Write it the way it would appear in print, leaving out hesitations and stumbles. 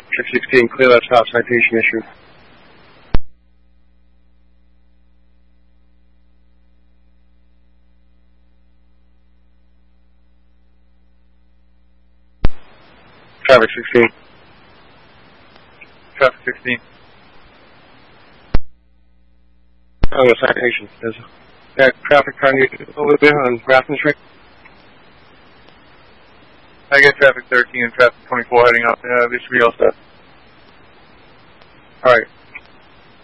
616, clear left stop, citation issued. Traffic 16. Traffic 16. Oh, no, citation. There's traffic trying to get over there on Grafton Street. I get traffic 13 and traffic 24 heading up. This should be all set. All right.